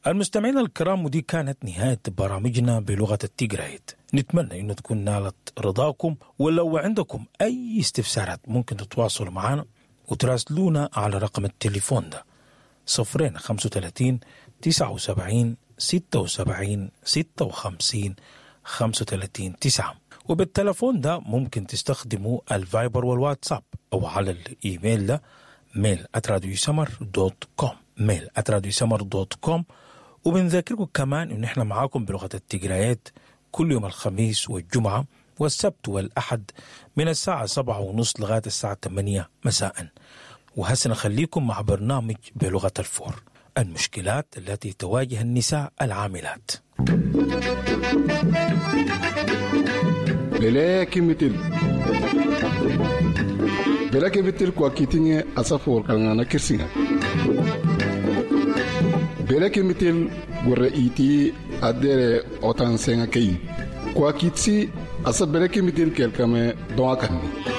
المستمعين الكرام، ودي كانت نهاية برامجنا بلغة التيغرايت. نتمنى أنه تكون نالت رضاكم، ولو عندكم أي استفسارات ممكن تتواصلوا معنا وتراسلونا على رقم التليفون ده 035 79 76 56 35 9. وبالتلفون ده ممكن تستخدموا الفايبر والواتساب، أو على الإيميل ده mail@radiosamar.com mail@radiosamar.com. وبنذكركم كمان إن إحنا معاكم بلغة التيغرايت كل يوم الخميس والجمعة والسبت والأحد من الساعة 7:30 لغاية الساعة 8 مساء. وهسه نخليكم مع برنامج بلغة الفور، المشكلات التي تواجه النساء العاملات. بلاكي بتل كوا كيتيني أسافور كالغانا كرسينا بلاكي بتل ورئيتي أدير أوتان سينا كي كوا كيتسي أسا بلاكي بتل كالكامي دواكاني